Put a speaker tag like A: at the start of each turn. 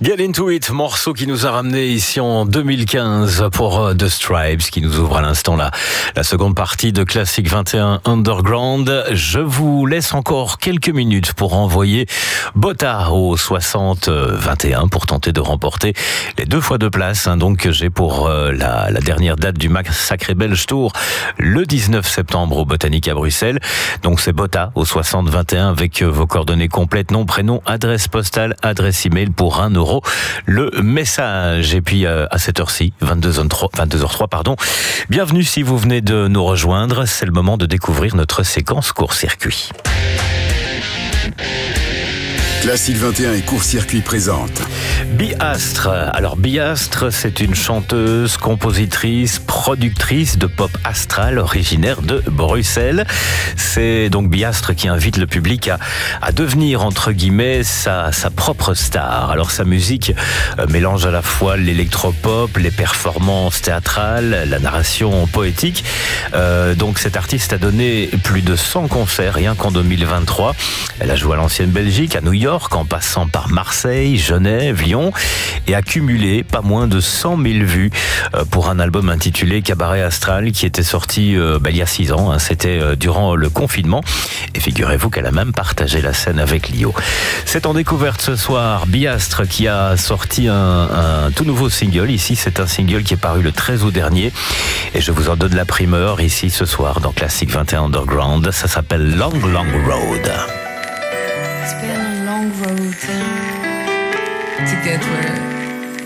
A: Get Into It, morceau qui nous a ramené ici en 2015 pour The Stripes, qui nous ouvre à l'instant la seconde partie de Classic 21 Underground. Je vous laisse encore quelques minutes pour envoyer Botta au 60-21 pour tenter de remporter les 2 fois 2 places donc que j'ai pour la dernière date du Sacré Belge Tour le 19 septembre au Botanique à Bruxelles. Donc c'est Botta au 60-21 avec vos coordonnées complètes, nom, prénom, adresse postale, adresse email pour 1 € le message. Et puis à cette heure-ci, 22h03 pardon. Bienvenue si vous venez de nous rejoindre, c'est le moment de découvrir notre séquence court-circuit.
B: Classic 21 et Court-Circuit présente
A: Biastre. Alors Biastre, c'est une chanteuse, compositrice, productrice de pop astral originaire de Bruxelles. C'est donc Biastre qui invite le public à devenir entre guillemets sa propre star. Alors sa musique mélange à la fois l'électropop, les performances théâtrales, la narration poétique. Donc cette artiste a donné plus de 100 concerts rien qu'en 2023. Elle a joué à l'ancienne Belgique, à New York, en passant par Marseille, Genève, Lyon, et a cumulé pas moins de 100 000 vues pour un album intitulé Cabaret Astral qui était sorti il y a 6 ans. C'était durant le confinement. Et figurez-vous qu'elle a même partagé la scène avec Lio. C'est en découverte ce soir Biastre qui a sorti un tout nouveau single. Ici, c'est un single qui est paru le 13 août dernier. Et je vous en donne la primeur ici ce soir dans Classic 21 Underground. Ça s'appelle Long Long Road.
C: It's been a long road to get where